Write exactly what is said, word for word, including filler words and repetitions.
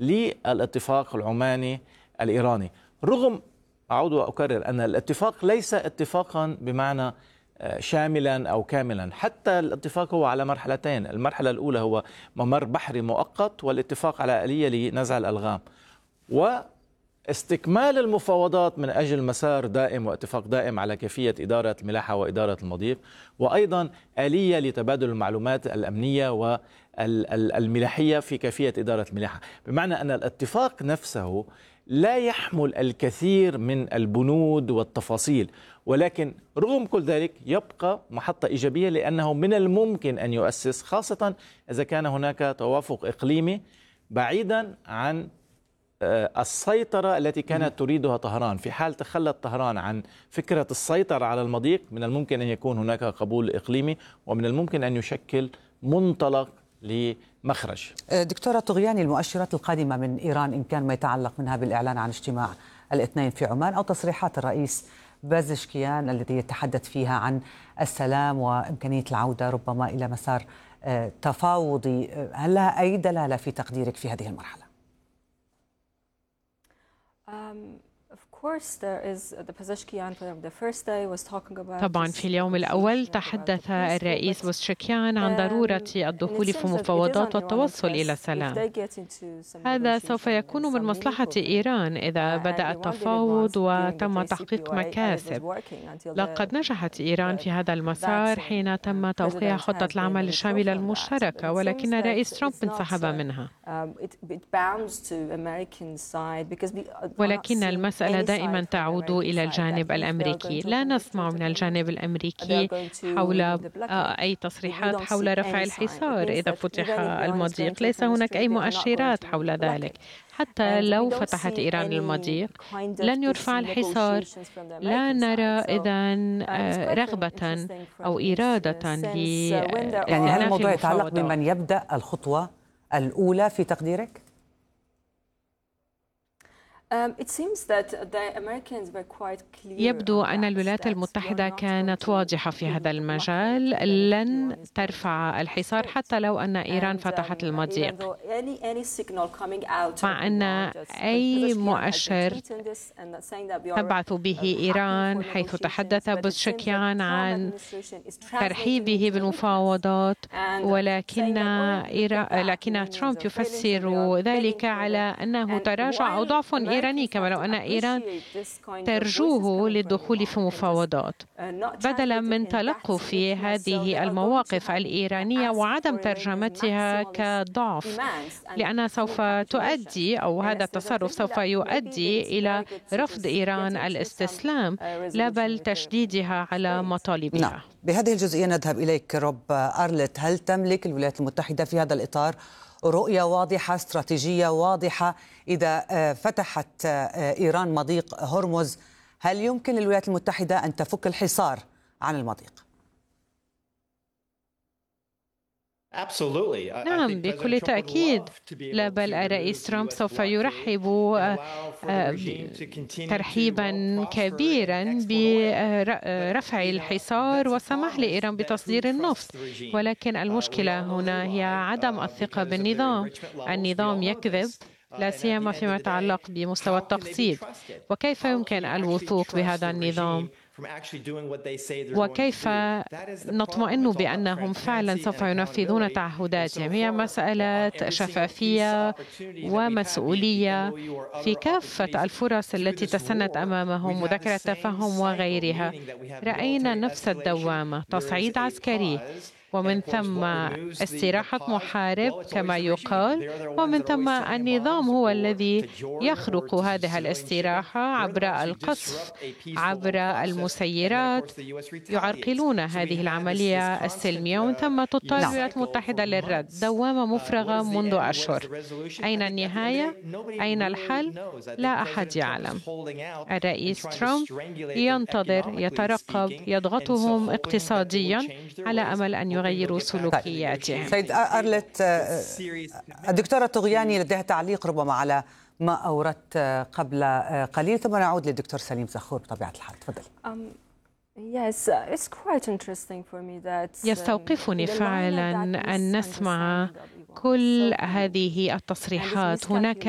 للاتفاق العماني الإيراني، رغم أعود وأكرر أن الاتفاق ليس اتفاقا بمعنى شاملا أو كاملا. حتى الاتفاق هو على مرحلتين، المرحلة الأولى هو ممر بحري مؤقت والاتفاق على آلية لنزع الألغام، واستكمال المفاوضات من أجل مسار دائم واتفاق دائم على كيفية إدارة الملاحة وإدارة المضيق، وأيضا آلية لتبادل المعلومات الأمنية والملاحية في كيفية إدارة الملاحة. بمعنى أن الاتفاق نفسه لا يحمل الكثير من البنود والتفاصيل، ولكن رغم كل ذلك يبقى محطة إيجابية، لأنه من الممكن أن يؤسس، خاصة إذا كان هناك توافق إقليمي بعيدا عن السيطرة التي كانت تريدها طهران. في حال تخلت طهران عن فكرة السيطرة على المضيق، من الممكن أن يكون هناك قبول إقليمي، ومن الممكن أن يشكل منطلق لمخرج. دكتورة طغياني، المؤشرات القادمة من إيران إن كان ما يتعلق منها بالإعلان عن اجتماع الاثنين في عمان، أو تصريحات الرئيس بازشكيان الذي يتحدث فيها عن السلام وإمكانية العودة ربما إلى مسار تفاوضي، هل لها أي دلالة في تقديرك في هذه المرحلة؟ طبعا في اليوم الأول تحدث الرئيس بازشكيان عن ضرورة الدخول في مفاوضات والتوصل إلى سلام. هذا سوف يكون من مصلحة إيران إذا بدأ التفاوض وتم تحقيق مكاسب. لقد نجحت إيران في هذا المسار حين تم توقيع خطة العمل الشاملة المشتركة، ولكن الرئيس ترامب انسحب منها. ولكن المسألة دائما تعود إلى الجانب الأمريكي. لا نسمع من الجانب الأمريكي حول أي تصريحات حول رفع الحصار إذا فتح المضيق. ليس هناك أي مؤشرات حول ذلك. حتى لو فتحت إيران المضيق لن يرفع الحصار. لا نرى إذن رغبة أو إرادة ل يعني هل الموضوع يتعلق بمن يبدأ الخطوة الأولى في تقديرك؟ يبدو أن الولايات المتحدة كانت واضحة في هذا المجال، لن ترفع الحصار حتى لو أن إيران فتحت المضيق، مع أن أي مؤشر تبعث به إيران، حيث تحدث بازشكيان عن ترحيبه بالمفاوضات، ولكن لكن ترامب يفسر ذلك على أنه تراجع أو ضعف إيراني، كما لو أن إيران ترجوه للدخول في مفاوضات، بدلا من تلقف هذه المواقف الإيرانية وعدم ترجمتها كضعف، لأنها سوف تؤدي أو هذا التصرف سوف يؤدي إلى رفض إيران الاستسلام، لا بل تشديدها على مطالبها. نعم. بهذه الجزئية نذهب إليك روب أرلت. هل تملك الولايات المتحدة في هذا الإطار رؤية واضحة، استراتيجية واضحة؟ إذا فتحت إيران مضيق هرمز، هل يمكن للولايات المتحدة أن تفك الحصار عن المضيق؟ نعم بكل تأكيد. لا بل الرئيس ترامب سوف يرحب ترحيبا كبيرا برفع الحصار والسماح لإيران بتصدير النفط، ولكن المشكلة هنا هي عدم الثقة بالنظام. النظام يكذب، لا سيما فيما يتعلق بمستوى التقسيط. وكيف يمكن الوثوق بهذا النظام؟ وكيف نطمئن بأنهم فعلا سوف ينفذون تعهداتهم؟ هي مسألة شفافية ومسؤولية في كافة الفرص التي تسنت أمامهم، مذاكرة تفهم وغيرها. رأينا نفس الدوامة، تصعيد عسكري، ومن ثم استراحة محارب كما يقال، ومن ثم النظام هو الذي يخرق هذه الاستراحة عبر القصف، عبر المسيرات، يعرقلون هذه العملية السلمية، ومن ثم تضطر الولايات المتحدة للرد. دوامة مفرغة منذ أشهر. أين النهاية؟ أين الحل؟ لا أحد يعلم. الرئيس ترامب ينتظر، يترقب، يضغطهم اقتصاديا على أمل أن يغيروا سلوكياتهم. سيد أرلت، الدكتورة طغياني لديها تعليق ربما على ما أوردت قبل قليل، ثم نعود للدكتور سليم زخور بطبيعة الحال. تفضل. يستوقفني فعلا أن نسمع كل هذه التصريحات. هناك